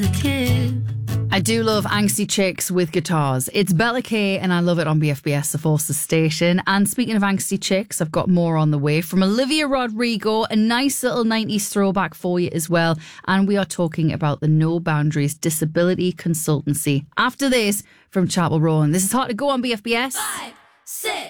I do love angsty chicks with guitars. It's Bella K and I love it on BFBS, the Forces station. And speaking of angsty chicks, I've got more on the way from Olivia Rodrigo, a nice little 90s throwback for you as well. And we are talking about the No Boundaries Disability Consultancy. After this, from Chapel Rowan. This is Hard to Go on BFBS. 5, 6